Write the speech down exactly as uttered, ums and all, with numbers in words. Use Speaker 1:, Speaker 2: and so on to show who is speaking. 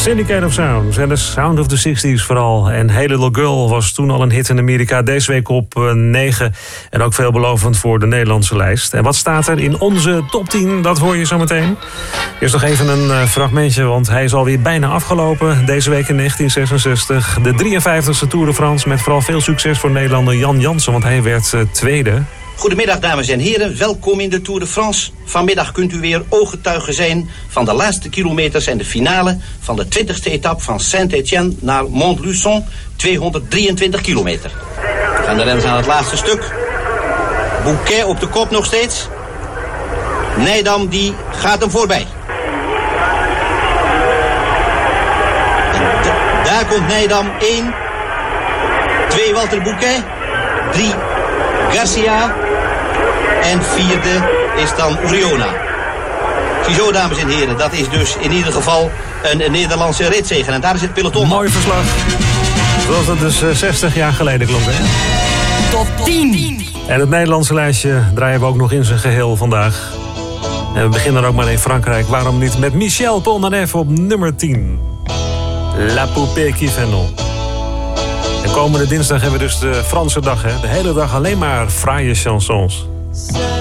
Speaker 1: Syndicate of Sounds en The Sound of the zestig's vooral. En Hey Little Girl was toen al een hit in Amerika. Deze week op negen. En ook veelbelovend voor de Nederlandse lijst. En wat staat er in onze top tien? Dat hoor je zo meteen. Eerst nog even een fragmentje, want hij is alweer bijna afgelopen. Deze week in negentien zesenzestig. De drieënvijftigste Tour de France met vooral veel succes voor Nederlander Jan Jansen. Want hij werd uh, tweede.
Speaker 2: Goedemiddag dames en heren, welkom in de Tour de France. Vanmiddag kunt u weer ooggetuige zijn van de laatste kilometers en de finale van de twintigste etappe van Saint-Étienne naar Montluçon, tweehonderddrieëntwintig kilometer. We gaan de renners aan het laatste stuk. Bouquet op de kop nog steeds. Nijdam die gaat hem voorbij. En d- daar komt Nijdam. één, twee Walter Bouquet, drie Garcia en vierde is dan Uriona. Ziezo dames en heren, dat is dus in ieder geval een, een Nederlandse ritzegen. En daar is het peloton.
Speaker 1: Mooi verslag. Zoals dat dus uh, zestig jaar geleden klonk, hè?
Speaker 3: Top tien.
Speaker 1: En het Nederlandse lijstje draaien we ook nog in zijn geheel vandaag. En we beginnen ook maar in Frankrijk. Waarom niet met Michel Polnareff op nummer tien. La Poupée qui fait non. En komende dinsdag hebben we dus de Franse dag, hè? De hele dag alleen maar fraaie chansons.